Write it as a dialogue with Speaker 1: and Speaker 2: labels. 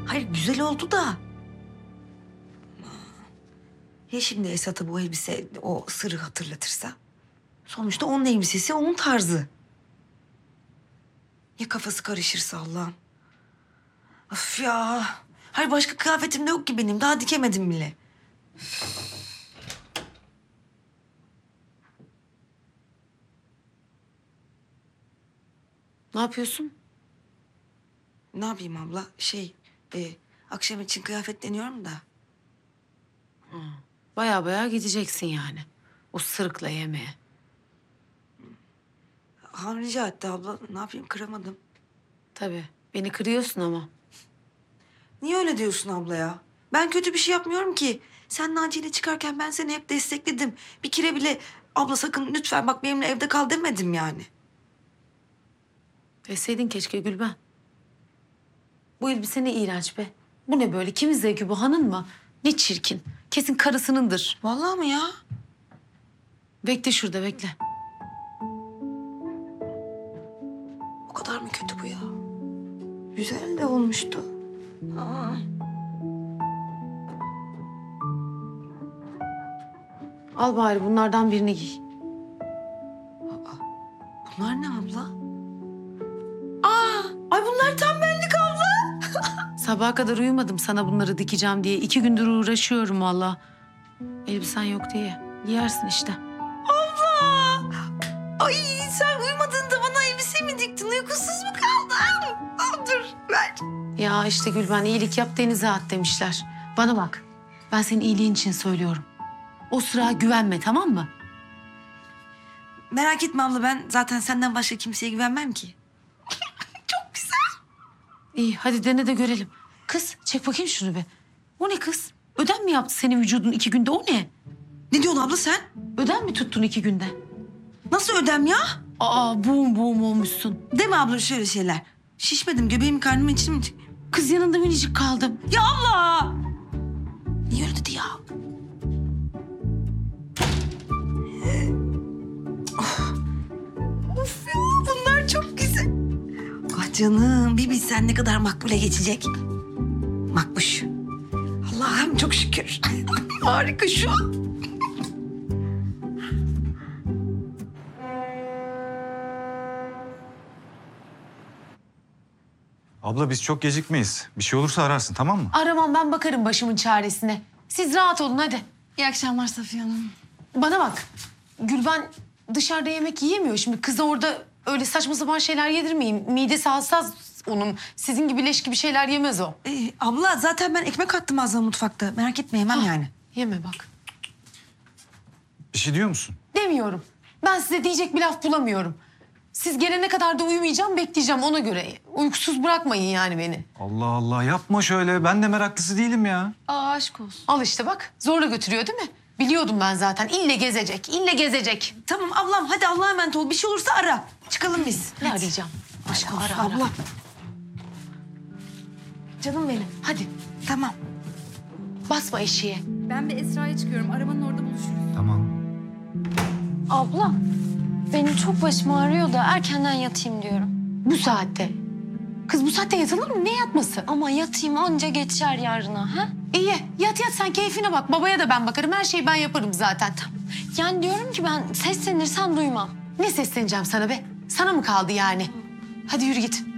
Speaker 1: Hayır güzel oldu da. Ya şimdi Esat'a bu elbise o sırrı hatırlatırsa? Sonuçta onun elbisesi, onun tarzı. Ya kafası karışırsa Allah'ım? Of ya. Hayır başka kıyafetim de yok ki benim. Daha dikemedim bile.
Speaker 2: Ne yapıyorsun?
Speaker 1: Ne yapayım abla? Akşam için kıyafetleniyorum da.
Speaker 2: Baya baya gideceksin yani. O sırıkla yemeğe.
Speaker 1: Han rica etti abla. Ne yapayım kıramadım.
Speaker 2: Tabii. Beni kırıyorsun ama.
Speaker 1: Niye öyle diyorsun abla ya? Ben kötü bir şey yapmıyorum ki. Sen Naciye ile çıkarken ben seni hep destekledim. Bir kere bile abla sakın lütfen bak benimle evde kal demedim yani.
Speaker 2: Deseydin keşke Gülben. Bu elbise ne iğrenç be. Bu ne böyle? Kimin zevki bu? Hanın mı? Ne çirkin. Kesin karısınındır.
Speaker 1: Vallahi mı ya?
Speaker 2: Bekle şurada bekle.
Speaker 1: O kadar mı kötü bu ya? Güzel de olmuştu. Aa.
Speaker 2: Al bari bunlardan birini giy.
Speaker 1: Bunlar ne abla? Ay bunlar tam benlik abla.
Speaker 2: Sabaha kadar uyumadım sana bunları dikeceğim diye. 2 gündür uğraşıyorum valla. Elbisen yok diye. Giyersin işte.
Speaker 1: Abla! Ay sen uyumadığında bana elbise mi diktin? Uykusuz mu kaldın? Dur ver.
Speaker 2: Ya işte Gülben iyilik yap denize at demişler. Bana bak. Ben senin iyiliğin için söylüyorum. O sırağa güvenme tamam mı?
Speaker 1: Merak etme abla ben zaten senden başka kimseye güvenmem ki. Çok güzel.
Speaker 2: İyi hadi dene de görelim. Kız çek bakayım şunu be. O ne kız? Ödem mi yaptı senin vücudun 2 günde o ne?
Speaker 1: Ne diyorsun abla sen?
Speaker 2: Ödem mi tuttun 2 günde?
Speaker 1: Nasıl ödem ya?
Speaker 2: Aa buğum buğum olmuşsun.
Speaker 1: Deme abla şöyle şeyler. Şişmedim göbeğim karnımın içine mi?
Speaker 2: Kız yanında minicik kaldım.
Speaker 1: Ya abla! Niye öyle dedi ya? Of ya bunlar çok güzel. Ah canım bir bilsen ne kadar makbule geçecek. Makbuş. Allah'ım çok şükür. Harika şu an.
Speaker 3: Abla biz çok gecikmeyiz. Bir şey olursa ararsın tamam mı?
Speaker 2: Aramam ben bakarım başımın çaresine. Siz rahat olun hadi.
Speaker 4: İyi akşamlar Safiye Hanım.
Speaker 2: Bana bak. Gülben dışarıda yemek yiyemiyor. Şimdi kıza orada öyle saçma sapan şeyler yedirmeyin. Midesi hassas onun. Sizin gibi leş gibi şeyler yemez o.
Speaker 1: Abla zaten ben ekmek attım az daha mutfakta. Merak etme yemem yani.
Speaker 2: Yeme bak.
Speaker 3: Bir şey diyor musun?
Speaker 2: Demiyorum. Ben size diyecek bir laf bulamıyorum. Siz gelene kadar da uyumayacağım, bekleyeceğim ona göre. Uykusuz bırakmayın yani beni.
Speaker 3: Allah Allah yapma şöyle. Ben de meraklısı değilim ya.
Speaker 4: Aa aşk olsun.
Speaker 2: Al işte bak. Zorla götürüyor değil mi? Biliyordum ben zaten. İlle gezecek, ille gezecek.
Speaker 1: Tamam ablam hadi Allah'a emanet ol. Bir şey olursa ara. Çıkalım biz.
Speaker 2: Ne arayacağım? Aşkım ara ara.
Speaker 1: Abla.
Speaker 2: Canım benim. Hadi
Speaker 1: Tamam.
Speaker 2: basma eşiğe.
Speaker 4: Ben bir Esra'ya çıkıyorum. Arabanın orada buluşuruz.
Speaker 3: Tamam.
Speaker 5: Abla, benim çok başım ağrıyor da erkenden yatayım diyorum.
Speaker 2: Bu saatte. Kız bu saatte yatılır mı? Ne yatması?
Speaker 5: Ama yatayım anca geçer yarına, ha?
Speaker 2: İyi yat yat sen keyfine bak. Babaya da ben bakarım. Her şeyi ben yaparım zaten.
Speaker 5: Yani diyorum ki ben seslenirsen duymam.
Speaker 2: Ne sesleneceğim sana be? Sana mı kaldı yani? Hadi yürü git.